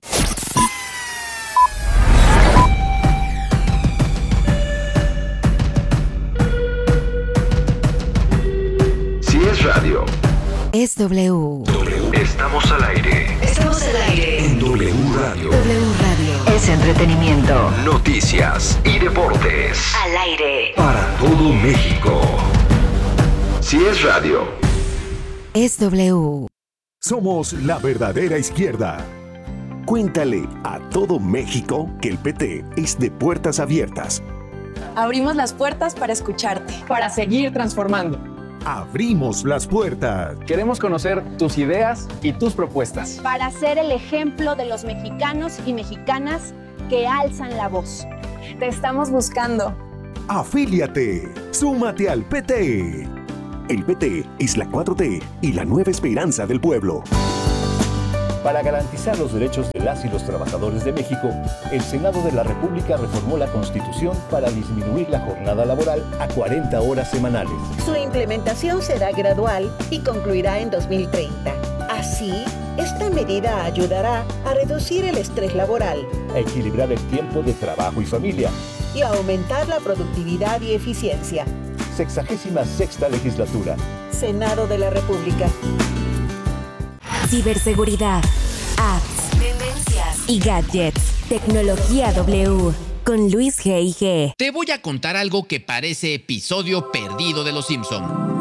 [SPEAKER 1] Si es radio,
[SPEAKER 7] es W.
[SPEAKER 1] W. Estamos al aire.
[SPEAKER 7] Estamos al aire.
[SPEAKER 1] En W Radio.
[SPEAKER 7] W Radio. Es entretenimiento.
[SPEAKER 1] Noticias y deportes.
[SPEAKER 7] Al aire.
[SPEAKER 1] Para todo México. Si es radio,
[SPEAKER 7] es W.
[SPEAKER 8] Somos la verdadera izquierda. Cuéntale a todo México que el P T es de puertas abiertas.
[SPEAKER 9] Abrimos las puertas para escucharte.
[SPEAKER 10] Para seguir transformando.
[SPEAKER 8] Abrimos las puertas.
[SPEAKER 10] Queremos conocer tus ideas y tus propuestas.
[SPEAKER 9] Para ser el ejemplo de los mexicanos y mexicanas que alzan la voz. Te estamos buscando.
[SPEAKER 8] Afíliate. Súmate al P T. El P T es la cuatro T y la nueva esperanza del pueblo.
[SPEAKER 11] Para garantizar los derechos de las y los trabajadores de México, el Senado de la República reformó la Constitución para disminuir la jornada laboral a cuarenta horas semanales.
[SPEAKER 12] Su implementación será gradual y concluirá en dos mil treinta. Así, esta medida ayudará a reducir el estrés laboral,
[SPEAKER 11] a equilibrar el tiempo de trabajo y familia
[SPEAKER 12] y a aumentar la productividad y eficiencia.
[SPEAKER 11] Sexagésima sexta legislatura.
[SPEAKER 12] Senado de la República.
[SPEAKER 7] Ciberseguridad, apps, tendencias y gadgets. Tecnología W con Luis G I G.
[SPEAKER 13] Te voy a contar algo que parece episodio perdido de Los Simpson.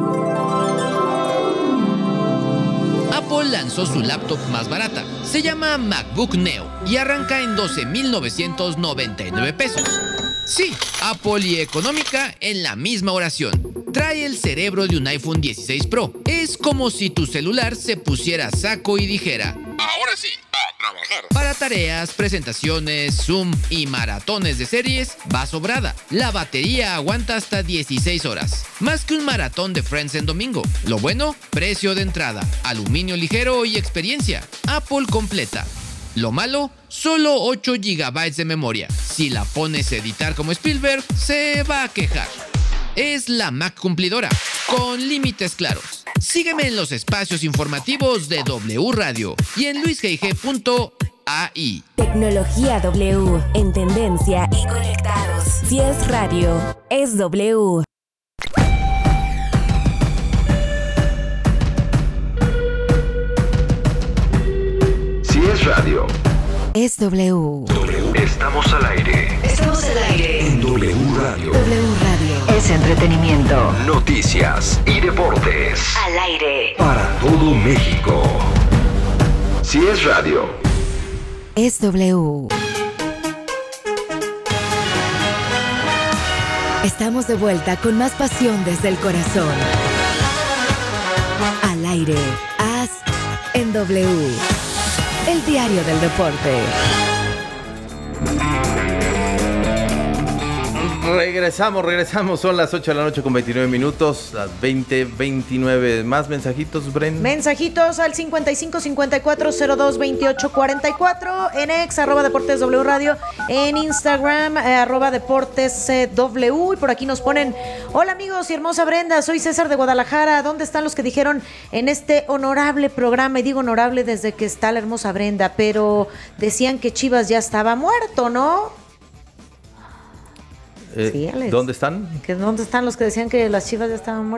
[SPEAKER 13] Apple lanzó su laptop más barata. Se llama MacBook Neo y arranca en doce mil novecientos noventa y nueve pesos. Sí, Apple y económica en la misma oración. Trae el cerebro de un iPhone dieciséis Pro. Es como si tu celular se pusiera saco y dijera: ahora sí, a trabajar. Para tareas, presentaciones, Zoom y maratones de series, va sobrada. La batería aguanta hasta dieciséis horas. Más que un maratón de Friends en domingo. Lo bueno, precio de entrada, aluminio ligero y experiencia. Apple completa. Lo malo, solo ocho gigabytes de memoria. Si la pones a editar como Spielberg, se va a quejar. Es la Mac cumplidora, con límites claros. Sígueme en los espacios informativos de W Radio y en luis g i g punto a i.
[SPEAKER 7] Tecnología W, en tendencia y conectados. Si es radio, es W.
[SPEAKER 1] si es radio,
[SPEAKER 7] es W.
[SPEAKER 1] W. Estamos al aire.
[SPEAKER 7] Estamos al aire.
[SPEAKER 1] En W Radio.
[SPEAKER 7] W Radio. Es entretenimiento.
[SPEAKER 1] Noticias y deportes.
[SPEAKER 7] Al aire.
[SPEAKER 1] Para todo México. Si es radio,
[SPEAKER 7] es W. Estamos de vuelta con más pasión desde el corazón. Al aire. As en W. El diario del deporte.
[SPEAKER 5] Regresamos, regresamos. Son las ocho de la noche con veintinueve minutos. Las veinte, veintinueve. ¿Más mensajitos, Bren?
[SPEAKER 2] Mensajitos al cincuenta y cinco, cincuenta y cuatro, cero dos, veintiocho, cuarenta y cuatro. En ex, arroba Deportes W Radio. En Instagram, eh, arroba Deportes eh, W. Y por aquí nos ponen: hola amigos y hermosa Brenda, soy César de Guadalajara. ¿Dónde están los que dijeron en este honorable programa? Y digo honorable desde que está la hermosa Brenda, pero decían que Chivas ya estaba muerto, ¿no?
[SPEAKER 5] Eh,
[SPEAKER 2] Sí, Alex.
[SPEAKER 5] ¿Dónde están?
[SPEAKER 2] ¿Que ¿Dónde están los que decían que las Chivas ya estaban muertos?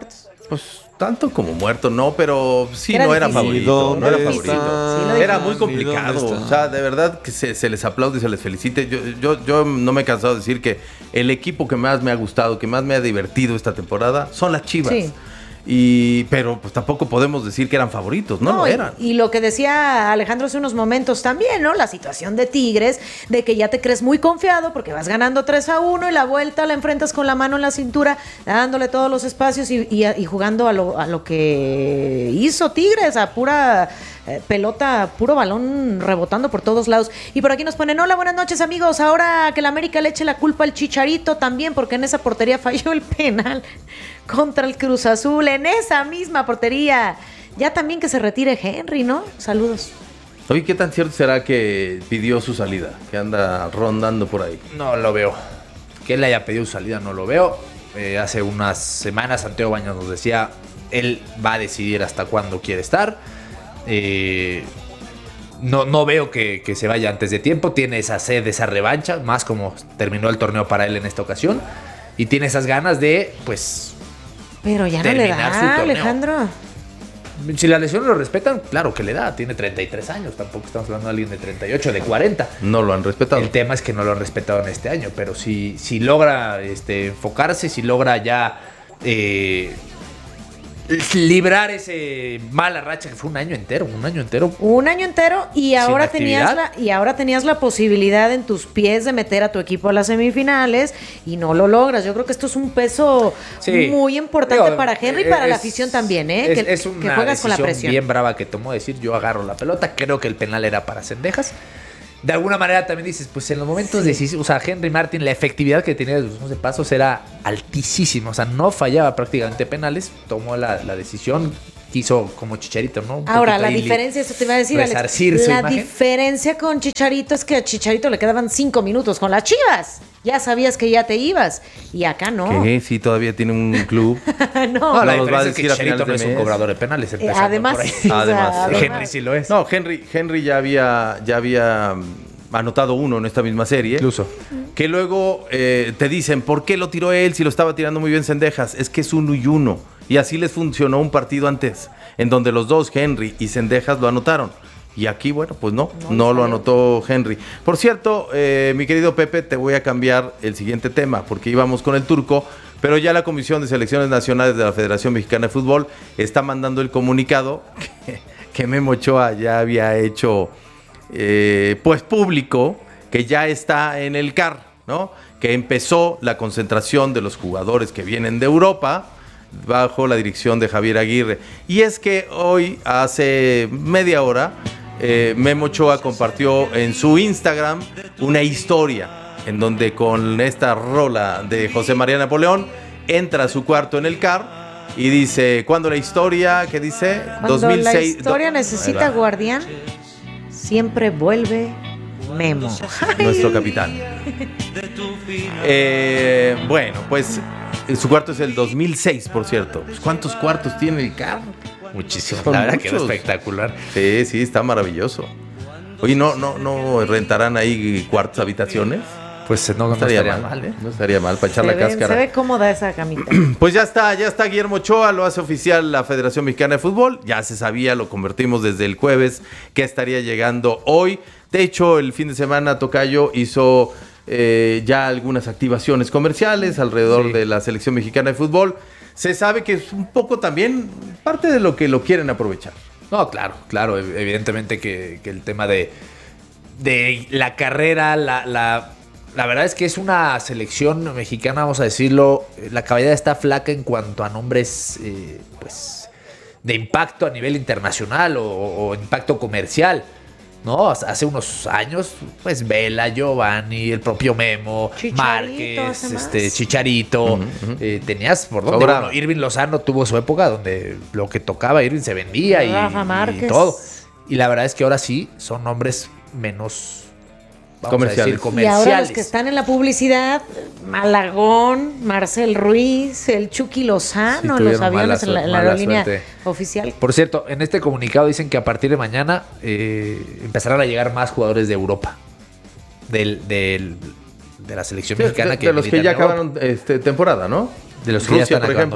[SPEAKER 5] Pues tanto como muerto, no, pero sí,
[SPEAKER 2] Era
[SPEAKER 5] no era
[SPEAKER 2] difícil.
[SPEAKER 5] favorito. No era
[SPEAKER 3] ¿Dónde
[SPEAKER 5] favorito.
[SPEAKER 3] está?
[SPEAKER 2] Sí, lo
[SPEAKER 5] Era
[SPEAKER 2] dijo.
[SPEAKER 5] muy complicado.
[SPEAKER 3] ¿Dónde está?
[SPEAKER 5] O sea, de verdad que se, se les aplaude y se les felicite. Yo, yo, yo no me he cansado de decir que el equipo que más me ha gustado, que más me ha divertido esta temporada, son las Chivas.
[SPEAKER 2] Sí.
[SPEAKER 5] Y, pero pues tampoco podemos decir que eran favoritos, no, lo
[SPEAKER 2] y-
[SPEAKER 5] eran.
[SPEAKER 2] Y, lo que decía Alejandro hace unos momentos también, ¿no? La situación de Tigres, de que ya te crees muy confiado porque vas ganando tres a uno y la vuelta la enfrentas con la mano en la cintura, dándole todos los espacios y, y- y jugando a lo, a lo que hizo Tigres, a pura eh, pelota, puro balón rebotando por todos lados. Y por aquí nos ponen, hola, buenas noches amigos, ahora que la América le eche la culpa al Chicharito también, porque en esa portería falló el penal contra el Cruz Azul, en esa misma portería. Ya también que se retire Henry, ¿no? Saludos.
[SPEAKER 5] Oye, ¿qué tan cierto será que pidió su salida? Que anda rondando por ahí.
[SPEAKER 6] No lo veo. Que él haya pedido su salida, no lo veo. Eh, hace unas semanas Santiago Baños nos decía, él va a decidir hasta cuándo quiere estar. Eh, no, no veo que, que se vaya antes de tiempo. Tiene esa sed, esa revancha, más como terminó el torneo para él en esta ocasión. Y tiene esas ganas de, pues...
[SPEAKER 2] Pero ya no le
[SPEAKER 6] terminar su
[SPEAKER 2] da,
[SPEAKER 6] torneo.
[SPEAKER 2] Alejandro.
[SPEAKER 6] Si las lesiones lo respetan, claro que le da. Tiene treinta y tres años, tampoco estamos hablando de alguien de treinta y ocho, de cuarenta.
[SPEAKER 5] No lo han respetado.
[SPEAKER 6] El tema es que no lo han respetado en este año, pero si, si logra este, enfocarse, si logra ya eh, librar ese mala racha que fue un año entero, un año entero.
[SPEAKER 2] Un año entero y ahora tenías
[SPEAKER 6] actividad.
[SPEAKER 2] la y ahora tenías la posibilidad en tus pies de meter a tu equipo a las semifinales y no lo logras. Yo creo que esto es un peso
[SPEAKER 6] Sí.
[SPEAKER 2] muy importante
[SPEAKER 6] Digo,
[SPEAKER 2] para Henry y
[SPEAKER 6] eh,
[SPEAKER 2] para la
[SPEAKER 6] es-
[SPEAKER 2] afición también, ¿eh?
[SPEAKER 6] Es,
[SPEAKER 2] que,
[SPEAKER 6] es
[SPEAKER 2] que
[SPEAKER 6] una
[SPEAKER 2] juegas con la
[SPEAKER 6] decisión
[SPEAKER 2] presión.
[SPEAKER 6] bien brava que tomó decir, yo agarro la pelota, creo que el penal era para Cendejas. De alguna manera también dices, pues en los momentos decisivos, o sea, Henry Martin, la efectividad que tenía de sus once pasos era altísima, o sea, no fallaba prácticamente penales, tomó la, la decisión, quiso como Chicharito, ¿no? Un
[SPEAKER 2] Ahora,
[SPEAKER 6] poquito
[SPEAKER 2] la
[SPEAKER 6] ahí
[SPEAKER 2] diferencia, eso te iba a decir, Alex,
[SPEAKER 6] resarcir su
[SPEAKER 2] la
[SPEAKER 6] imagen.
[SPEAKER 2] diferencia con Chicharito es que a Chicharito le quedaban cinco minutos con las Chivas. Ya sabías que ya te ibas. Y acá no.
[SPEAKER 5] Que sí, todavía tiene un club.
[SPEAKER 2] no.
[SPEAKER 6] No, la
[SPEAKER 5] nos va a
[SPEAKER 6] diferencia es que
[SPEAKER 5] decir a
[SPEAKER 6] Chicharito
[SPEAKER 5] finales
[SPEAKER 6] no
[SPEAKER 5] de
[SPEAKER 6] es un
[SPEAKER 5] mes.
[SPEAKER 6] cobrador de penales, empezando
[SPEAKER 2] además,
[SPEAKER 6] por ahí.
[SPEAKER 2] o sea,
[SPEAKER 5] Además,
[SPEAKER 2] además.
[SPEAKER 6] Henry sí lo es.
[SPEAKER 5] No, Henry, Henry ya había, ya había mm, anotado uno en esta misma serie.
[SPEAKER 6] Incluso.
[SPEAKER 5] Que luego eh, te dicen, ¿por qué lo tiró él si lo estaba tirando muy bien Cendejas? Es que es uno y uno. Y así les funcionó un partido antes, en donde los dos, Henry y Cendejas, lo anotaron. Y aquí, bueno, pues no, no, no lo anotó Henry. Por cierto, eh, mi querido Pepe, te voy a cambiar el siguiente tema, porque íbamos con el turco, pero ya la Comisión de Selecciones Nacionales de la Federación Mexicana de Fútbol está mandando el comunicado que, que Memo Ochoa ya había hecho, eh, pues público, que ya está en el C A R, ¿no? Que empezó la concentración de los jugadores que vienen de Europa bajo la dirección de Javier Aguirre. Y es que hoy, hace media hora, eh, Memo Ochoa compartió en su Instagram una historia en donde con esta rola de José María Napoleón entra a su cuarto en el C A R y dice, ¿cuándo la historia? ¿Qué dice?
[SPEAKER 2] Cuando
[SPEAKER 5] dos mil seis,
[SPEAKER 2] la historia
[SPEAKER 5] do-
[SPEAKER 2] necesita
[SPEAKER 5] Ahí va.
[SPEAKER 2] guardián, siempre vuelve Memo.
[SPEAKER 5] Nuestro capitán. Eh, bueno, pues su cuarto es el dos mil seis, por cierto. Pues, ¿cuántos cuartos tiene el C A R?
[SPEAKER 6] Muchísimo.
[SPEAKER 5] Son
[SPEAKER 6] La verdad quedó
[SPEAKER 5] muchos.
[SPEAKER 6] espectacular.
[SPEAKER 5] Sí, sí, está maravilloso. Oye, ¿no, no, no rentarán ahí cuartos, habitaciones?
[SPEAKER 6] Pues no, no
[SPEAKER 5] estaría,
[SPEAKER 6] estaría
[SPEAKER 5] mal,
[SPEAKER 6] mal, ¿eh?
[SPEAKER 5] No estaría mal para echar
[SPEAKER 2] Se
[SPEAKER 5] la
[SPEAKER 2] ve,
[SPEAKER 5] cáscara.
[SPEAKER 2] se ve cómoda esa camita.
[SPEAKER 5] Pues ya está, ya está Guillermo Ochoa, lo hace oficial la Federación Mexicana de Fútbol. Ya se sabía, lo convertimos desde el jueves, que estaría llegando hoy. De hecho, el fin de semana Tocayo hizo eh, ya algunas activaciones comerciales alrededor
[SPEAKER 6] Sí.
[SPEAKER 5] de la Selección Mexicana de Fútbol. Se sabe que es un poco también parte de lo que lo quieren aprovechar.
[SPEAKER 6] No, claro, claro, ev- evidentemente que, que el tema de, de la carrera, la, la, la verdad es que es una selección mexicana, vamos a decirlo, eh, la caballería está flaca en cuanto a nombres, eh, pues, de impacto a nivel internacional o, o impacto comercial. No, hace unos años, pues Vela, Giovanni, el propio Memo,
[SPEAKER 2] Chicharito,
[SPEAKER 6] Márquez,
[SPEAKER 2] hace más.
[SPEAKER 6] este, Chicharito,
[SPEAKER 5] Ujú, ujú.
[SPEAKER 6] eh, tenías por dónde.
[SPEAKER 5] Sobraba.
[SPEAKER 6] Bueno, Irving Lozano tuvo su época donde lo que tocaba Irving se vendía y,
[SPEAKER 2] Rafa
[SPEAKER 6] y
[SPEAKER 2] Márquez.
[SPEAKER 6] todo. Y la verdad es que ahora sí son nombres menos vamos
[SPEAKER 5] Comerciales.
[SPEAKER 6] a decir,
[SPEAKER 2] Y
[SPEAKER 6] comerciales.
[SPEAKER 2] ahora los que están en la publicidad, Malagón, Marcel Ruiz, el Chucky
[SPEAKER 6] Sí,
[SPEAKER 2] Lozano,
[SPEAKER 6] tuvieron
[SPEAKER 2] los aviones
[SPEAKER 6] mala
[SPEAKER 2] en la, en la
[SPEAKER 6] suerte,
[SPEAKER 2] aerolínea
[SPEAKER 6] mala
[SPEAKER 2] oficial.
[SPEAKER 6] Por cierto, en este comunicado dicen que a partir de mañana eh, empezarán a llegar más jugadores de Europa. Del, del- de la selección
[SPEAKER 5] Sí,
[SPEAKER 6] mexicana
[SPEAKER 5] de,
[SPEAKER 6] que
[SPEAKER 5] de los que
[SPEAKER 6] militan
[SPEAKER 5] ya
[SPEAKER 6] en Europa.
[SPEAKER 5] acabaron este, temporada, ¿no?
[SPEAKER 6] De los que ya
[SPEAKER 5] Rusia,
[SPEAKER 6] están
[SPEAKER 5] por
[SPEAKER 6] acabando.
[SPEAKER 5] ejemplo.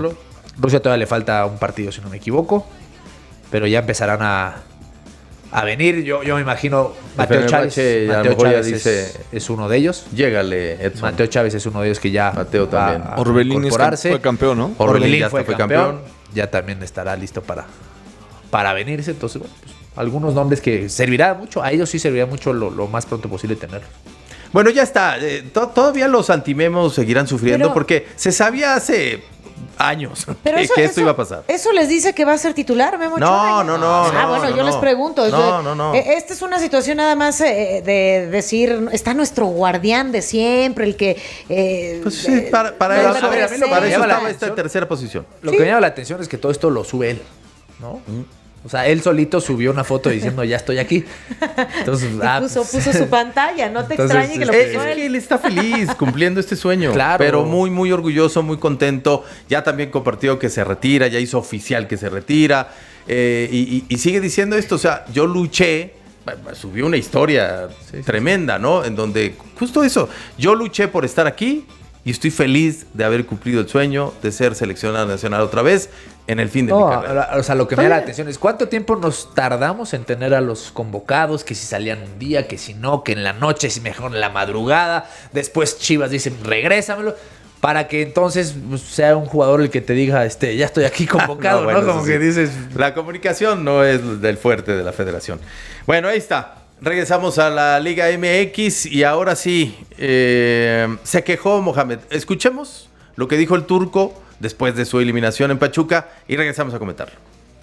[SPEAKER 6] Rusia todavía le falta un partido, si no me equivoco. Pero ya empezarán a, a venir. Yo, yo me imagino, Mateo Chávez, Mateo Chávez es, es uno de ellos.
[SPEAKER 5] Llégale, Edson.
[SPEAKER 6] Mateo Chávez es uno de ellos que ya
[SPEAKER 5] Mateo también.
[SPEAKER 6] va a
[SPEAKER 3] Orbelín
[SPEAKER 6] incorporarse.
[SPEAKER 3] fue campeón, ¿no?
[SPEAKER 6] Orbelín,
[SPEAKER 5] Orbelín ya
[SPEAKER 6] fue,
[SPEAKER 5] fue
[SPEAKER 6] campeón.
[SPEAKER 5] campeón.
[SPEAKER 6] Ya también estará listo para, para venirse. Entonces, bueno, pues, algunos nombres que servirá mucho. A ellos sí servirá mucho lo, lo más pronto posible tenerlos.
[SPEAKER 5] Bueno, ya está. Eh, to- todavía los antimemos seguirán sufriendo
[SPEAKER 2] Pero-
[SPEAKER 5] porque se sabía hace años
[SPEAKER 2] Pero
[SPEAKER 5] que,
[SPEAKER 2] eso,
[SPEAKER 5] que esto
[SPEAKER 2] eso-
[SPEAKER 5] iba a pasar.
[SPEAKER 2] ¿Eso les dice que va a ser titular, Memo
[SPEAKER 5] No,
[SPEAKER 2] Ochoa?
[SPEAKER 5] no, no,
[SPEAKER 2] Ah,
[SPEAKER 5] no,
[SPEAKER 2] bueno,
[SPEAKER 5] no,
[SPEAKER 2] yo
[SPEAKER 5] no.
[SPEAKER 2] les pregunto.
[SPEAKER 5] No, no, no.
[SPEAKER 2] Eh, Esta es una situación nada más eh, de decir, está nuestro guardián de siempre, el que... eh,
[SPEAKER 5] Pues sí, para, para
[SPEAKER 2] Pero,
[SPEAKER 5] eso,
[SPEAKER 2] a ver, a mí lo que
[SPEAKER 5] para
[SPEAKER 6] me
[SPEAKER 5] eso
[SPEAKER 6] llama la
[SPEAKER 5] estaba esta
[SPEAKER 6] atención-
[SPEAKER 5] tercera posición.
[SPEAKER 6] Lo que me llama la atención es que todo esto lo sube él, ¿no? O sea, él solito subió una foto diciendo, ya estoy aquí. Entonces,
[SPEAKER 2] y
[SPEAKER 6] ah,
[SPEAKER 2] puso,
[SPEAKER 6] pues,
[SPEAKER 2] puso su pantalla, no te
[SPEAKER 6] Entonces,
[SPEAKER 2] extrañe que lo
[SPEAKER 5] Es,
[SPEAKER 2] puso
[SPEAKER 5] es
[SPEAKER 2] él.
[SPEAKER 5] que él está feliz cumpliendo este sueño.
[SPEAKER 6] Claro.
[SPEAKER 5] Pero muy, muy orgulloso, muy contento. Ya también compartió que se retira, ya hizo oficial que se retira. eh, y, y- y sigue diciendo esto. O sea, yo luché. Subió una historia tremenda, ¿no? En donde justo eso. Yo luché por estar aquí y estoy feliz de haber cumplido el sueño de ser seleccionado nacional otra vez en el fin de
[SPEAKER 6] No,
[SPEAKER 5] mi carrera.
[SPEAKER 6] o sea, lo que me da la atención es cuánto tiempo nos tardamos en tener a los convocados, que si salían un día, que si no, que en la noche, si mejor en la madrugada. Después Chivas dicen, regrésamelo. Para que entonces pues, sea un jugador el que te diga, este, ya estoy aquí convocado, ¿no?
[SPEAKER 5] bueno,
[SPEAKER 6] Como
[SPEAKER 5] eso
[SPEAKER 6] que
[SPEAKER 5] sí.
[SPEAKER 6] dices.
[SPEAKER 5] La comunicación no es del fuerte de la federación. Bueno, ahí está. Regresamos a la Liga M X y ahora sí, eh, se quejó Mohamed. Escuchemos lo que dijo el turco después de su eliminación en Pachuca y regresamos a comentarlo.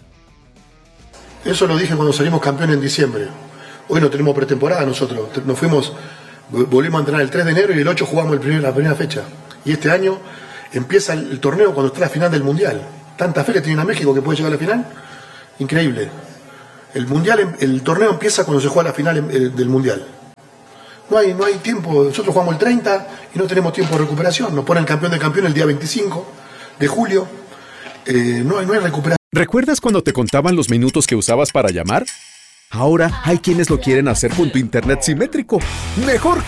[SPEAKER 14] Eso lo dije cuando salimos campeón en diciembre. Hoy no tenemos pretemporada nosotros. Nos fuimos, volvimos a entrenar el tres de enero y el ocho jugamos el primer, la primera fecha. Y este año empieza el, el torneo cuando está la final del Mundial. Tanta fe le tienen a México que puede llegar a la final. Increíble. El mundial, el torneo empieza cuando se juega la final eh, del Mundial. No hay, no hay tiempo. Nosotros jugamos el treinta y no tenemos tiempo de recuperación. Nos ponen campeón de campeón el día veinticinco de julio. Eh, no hay, no hay recuperación.
[SPEAKER 15] ¿Recuerdas cuando te contaban los minutos que usabas para llamar? Ahora hay quienes lo quieren hacer con tu internet simétrico. ¡Mejor